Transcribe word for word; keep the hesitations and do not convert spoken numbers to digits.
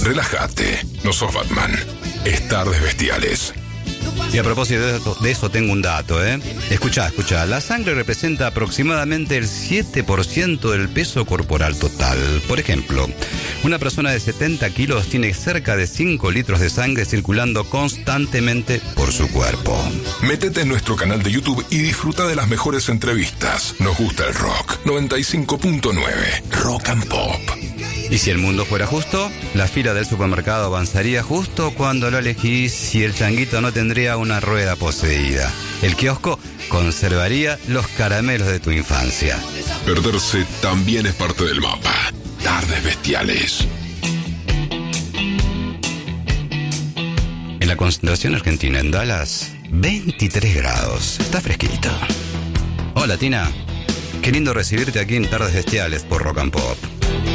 Relájate, no sos Batman. Es Tardes Bestiales. Y a propósito de eso, de eso tengo un dato, ¿eh? Escuchá, escuchá. La sangre representa aproximadamente el siete por ciento del peso corporal total. Por ejemplo, una persona de setenta kilos tiene cerca de cinco litros de sangre circulando constantemente por su cuerpo. Métete en nuestro canal de YouTube y disfruta de las mejores entrevistas. Nos gusta el rock. noventa y cinco punto nueve. Rock and Pop. Y si el mundo fuera justo, la fila del supermercado avanzaría justo cuando lo elegís y el changuito no tendría una rueda poseída. El kiosco conservaría los caramelos de tu infancia. Perderse también es parte del mapa. Tardes Bestiales. En la concentración argentina en Dallas, veintitrés grados. Está fresquito. Hola, Tina. Qué lindo recibirte aquí en Tardes Bestiales por Rock and Pop.